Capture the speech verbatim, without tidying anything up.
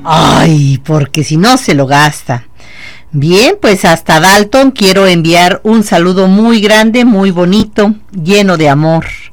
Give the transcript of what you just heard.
Ay, porque si no se lo gasta. Bien, pues hasta Dalton quiero enviar un saludo muy grande, muy bonito, lleno de amor.